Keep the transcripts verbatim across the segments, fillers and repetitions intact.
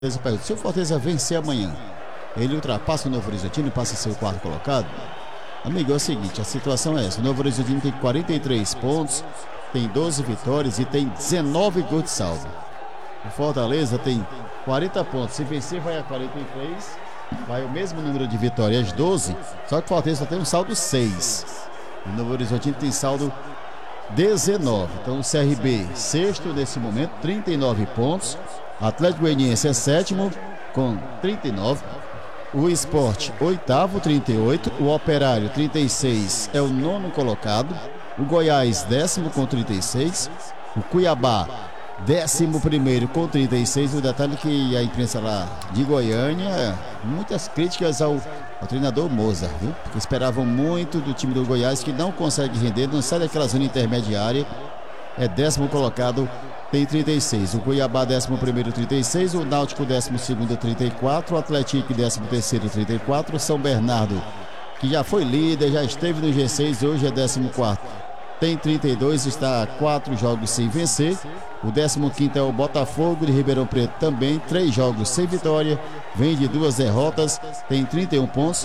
Se o Fortaleza vencer amanhã, ele ultrapassa o Novo Horizontino e passa a ser o quarto colocado. Amigo, é o seguinte, a situação é essa: o Novo Horizontino tem quarenta e três pontos, tem doze vitórias e tem dezenove gols de saldo. O Fortaleza tem quarenta pontos, se vencer vai a quarenta e três, vai o mesmo número de vitórias, doze, só que o Fortaleza só tem um saldo seis. O Novo Horizontino tem saldo dezenove. Então o C R B, sexto nesse momento, trinta e nove pontos. Atlético Goianiense é sétimo com trinta e nove. O Sport, oitavo, trinta e oito. O Operário, trinta e seis, é o nono colocado. O Goiás, décimo com trinta e seis. O Cuiabá, décimo primeiro com trinta e seis. O detalhe que a imprensa lá de Goiânia, muitas críticas ao, ao treinador Mozart, viu? Porque esperavam muito do time do Goiás, que não consegue render, não sai daquela zona intermediária. É décimo colocado, tem trinta e seis. O Cuiabá, décimo primeiro, trinta e seis. O Náutico, décimo segundo, trinta e quatro. O Atlético, décimo terceiro, trinta e quatro. O São Bernardo, que já foi líder, já esteve no G seis, hoje é décimo quarto, tem trinta e dois, está a quatro jogos sem vencer. O décimo quinto é o Botafogo de Ribeirão Preto, também três jogos sem vitória, vem de duas derrotas, tem trinta e um pontos.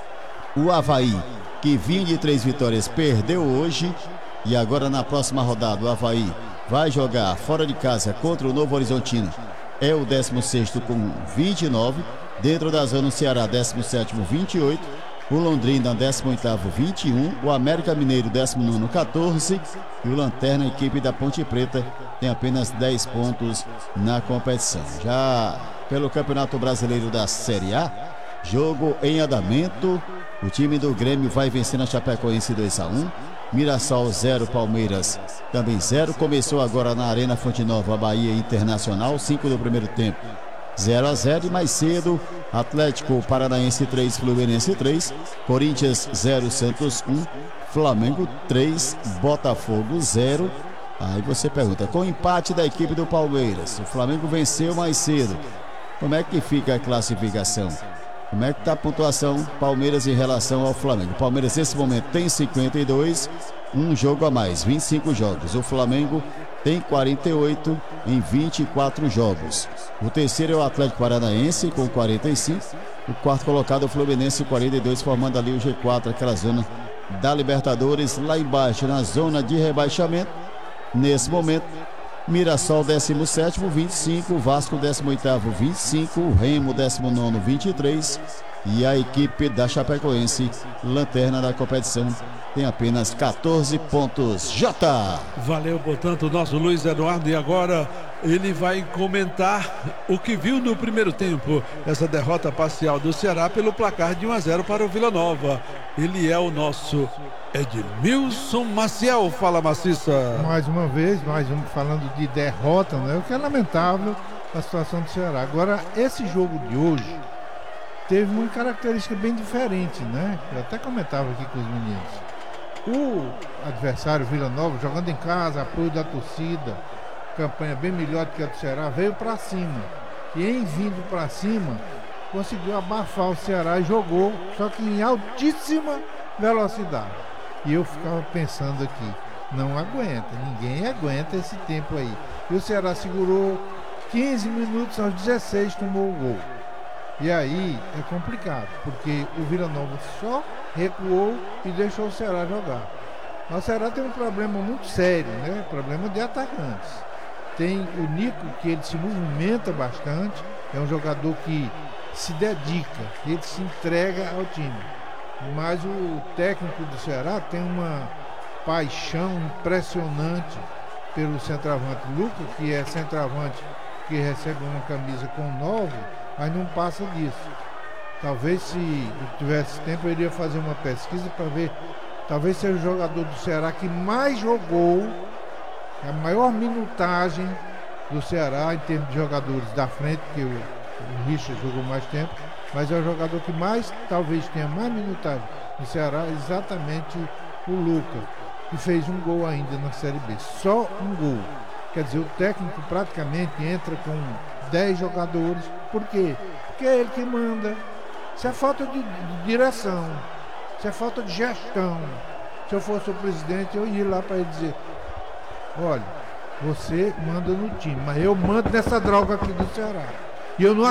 O Avaí, que vinha de três vitórias, perdeu hoje. E agora na próxima rodada o Avaí vai jogar fora de casa contra o Novo Horizontino. É o décimo sexto com vinte e nove. Dentro da zona o Ceará, décimo sétimo, vinte e oito. O Londrina, décimo oitavo, vinte e um. O América Mineiro, décimo nono, quatorze. E o Lanterna, a equipe da Ponte Preta, tem apenas dez pontos na competição. Já pelo Campeonato Brasileiro da Série A, jogo em andamento. O time do Grêmio vai vencer na Chapecoense dois a um. Mirassol zero, Palmeiras também zero. Começou agora na Arena Fonte Nova, Bahia Internacional, cinco do primeiro tempo, zero a zero. E mais cedo, Atlético Paranaense três, Fluminense três. Corinthians zero, Santos um. Flamengo três, Botafogo zero. Aí você pergunta, com o empate da equipe do Palmeiras, o Flamengo venceu mais cedo, como é que fica a classificação? Como é que está a pontuação Palmeiras em relação ao Flamengo? O Palmeiras nesse momento tem cinquenta e dois, um jogo a mais, vinte e cinco jogos. O Flamengo tem quarenta e oito em vinte e quatro jogos. O terceiro é o Atlético Paranaense com quarenta e cinco. O quarto colocado é o Fluminense, quarenta e dois, formando ali o G quatro, aquela zona da Libertadores. Lá embaixo, na zona de rebaixamento, nesse momento, Mirassol décimo sétimo, vinte e cinco. Vasco décimo oitavo, vinte e cinco. Remo décimo nono, vinte e três. E a equipe da Chapecoense, lanterna da competição, tem apenas quatorze pontos. Jota! Valeu, portanto, o nosso Luiz Eduardo. E agora ele vai comentar o que viu no primeiro tempo, essa derrota parcial do Ceará pelo placar de um a zero para o Vila Nova. Ele é o nosso Edmilson Maciel. Fala, Maciça. Mais uma vez, mais um falando de derrota, né? O que é lamentável a situação do Ceará. Agora, esse jogo de hoje teve uma característica bem diferente, né? Eu até comentava aqui com os meninos. O adversário Vila Nova, jogando em casa, apoio da torcida, campanha bem melhor do que a do Ceará, veio para cima. E em vindo para cima, conseguiu abafar o Ceará e jogou, só que em altíssima velocidade. E eu ficava pensando aqui, não aguenta, ninguém aguenta esse tempo aí. E o Ceará segurou quinze minutos, aos dezesseis tomou o gol. E aí é complicado, porque o Vila Nova só recuou e deixou o Ceará jogar. Mas o Ceará tem um problema muito sério, né? Problema de atacantes. Tem o Nico, que ele se movimenta bastante, é um jogador que se dedica, ele se entrega ao time. Mas o técnico do Ceará tem uma paixão impressionante pelo centroavante Lucas, que é centroavante que recebe uma camisa com nove, mas não passa disso. Talvez, se eu tivesse tempo, eu iria fazer uma pesquisa para ver, talvez seja o jogador do Ceará que mais jogou, a maior minutagem do Ceará em termos de jogadores da frente, porque o, o Richard jogou mais tempo, mas é o jogador que mais, talvez tenha mais minutagem no Ceará, exatamente o Lucas, que fez um gol ainda na Série B, só um gol. Quer dizer, o técnico praticamente entra com dez jogadores. Por quê? Porque é ele que manda. Isso é falta de, de direção, isso é falta de gestão. Se eu fosse o presidente, eu ia lá para ele dizer: olha, você manda no time, mas eu mando nessa droga aqui do Ceará. E eu não